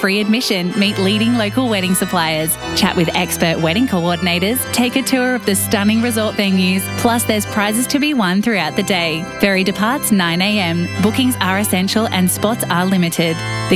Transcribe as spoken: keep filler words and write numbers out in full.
free admission, meet leading local wedding suppliers, chat with expert wedding coordinators, take a tour of the stunning resort venues, plus there's prizes to be won throughout the day. Ferry departs nine a m. Bookings are essential and spots are limited. The